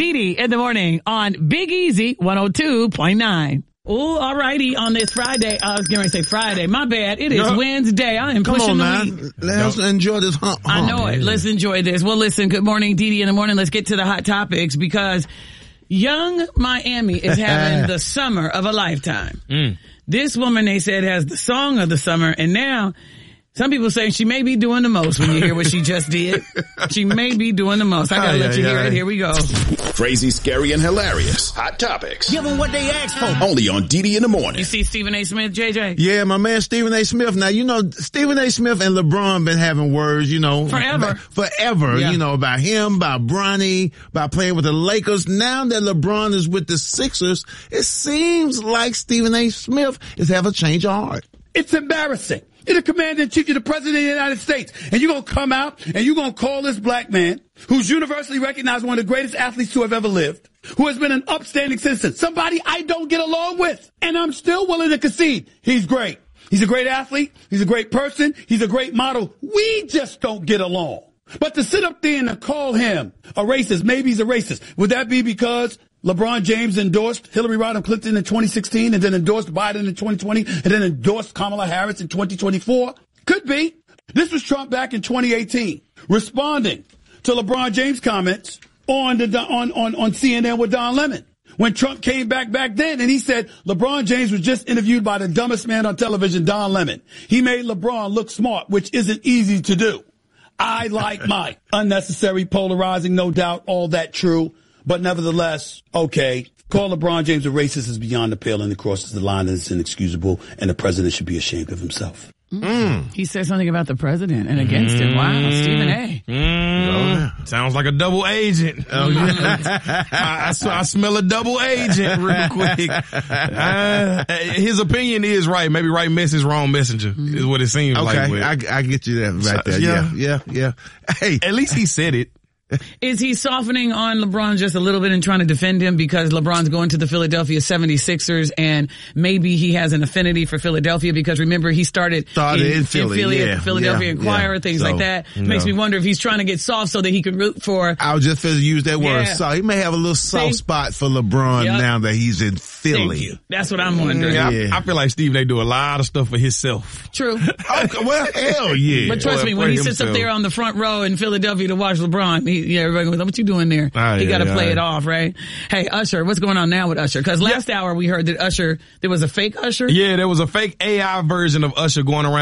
Dee in the morning on Big Easy 102.9. Oh, all righty. On this Friday, I was going to say Friday. My bad. It is Wednesday. I am pushing the week. Let's enjoy this hump. I know it. Let's enjoy this. Well, listen, good morning, Dee in the morning. Let's get to the hot topics because young Miami is having the summer of a lifetime. This woman, they said, has the song of the summer, and now some people say she may be doing the most when you hear what she just did. She may be doing the most. I gotta let you hear it. Here we go. Crazy, scary, and hilarious. Hot topics. Give them what they asked for. Only on Dee in the morning. You see Stephen A. Smith, JJ? Yeah, my man Stephen A. Smith. Now, you know, Stephen A. Smith and LeBron been having words, you know. Forever, you know, about him, about Bronny, about playing with the Lakers. Now that LeBron is with the Sixers, it seems like Stephen A. Smith is having a change of heart. It's embarrassing. You're the commander-in-chief, you're the president of the United States, and you're going to come out and you're going to call this black man, who's universally recognized one of the greatest athletes to have ever lived, who has been an upstanding citizen, somebody I don't get along with, and I'm still willing to concede he's great. He's a great athlete, he's a great person, he's a great model. We just don't get along. But to sit up there and to call him a racist, maybe he's a racist, would that be because LeBron James endorsed Hillary Rodham Clinton in 2016 and then endorsed Biden in 2020 and then endorsed Kamala Harris in 2024? Could be. This was Trump back in 2018 responding to LeBron James' comments on CNN with Don Lemon. When Trump came back then and he said LeBron James was just interviewed by the dumbest man on television, Don Lemon. He made LeBron look smart, which isn't easy to do. I like mine. Unnecessary, polarizing, no doubt, all that true. But nevertheless, okay, call LeBron James a racist is beyond the pale and it crosses the line and it's inexcusable, and the president should be ashamed of himself. He said something about the president and against him. Wow, Stephen A. Sounds like a double agent. Oh, yeah. I smell a double agent real quick. His opinion is right. Maybe right message, wrong messenger is what it seems like. Okay, I get you that right there. Yeah. Hey, at least he said it. Is he softening on LeBron just a little bit and trying to defend him because LeBron's going to the Philadelphia 76ers and maybe he has an affinity for Philadelphia because remember he started in Philly at the Philadelphia Inquirer, things like that. Makes me wonder if he's trying to get soft so that he can root for. I was just going to use that word soft. He may have a little soft spot for LeBron now that he's in Philly. Thank you. That's what I'm wondering. I feel like Steve, they do a lot of stuff for himself. True. Okay, well, hell yeah. But trust me, when he sits up there on the front row in Philadelphia to watch LeBron, everybody goes, what you doing there? He got to play it off, right? Hey, Usher, what's going on now with Usher? Because last hour we heard that there was a fake Usher. Yeah, there was a fake AI version of Usher going around